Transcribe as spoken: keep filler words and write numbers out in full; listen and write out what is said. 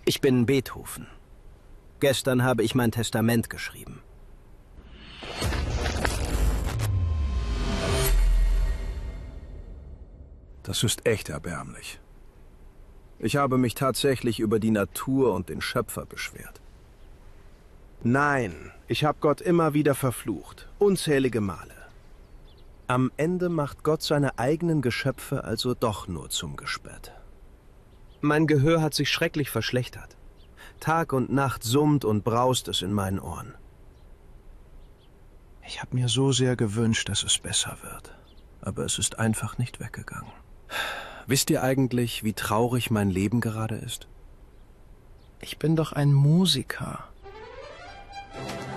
Ich bin Beethoven. Gestern habe ich mein Testament geschrieben. Das ist echt erbärmlich. Ich habe mich tatsächlich über die Natur und den Schöpfer beschwert. Nein, ich habe Gott immer wieder verflucht. Unzählige Male. Am Ende macht Gott seine eigenen Geschöpfe also doch nur zum Gespött. Mein Gehör hat sich schrecklich verschlechtert. Tag und Nacht summt und braust es in meinen Ohren. Ich habe mir so sehr gewünscht, dass es besser wird. Aber es ist einfach nicht weggegangen. Wisst ihr eigentlich, wie traurig mein Leben gerade ist? Ich bin doch ein Musiker.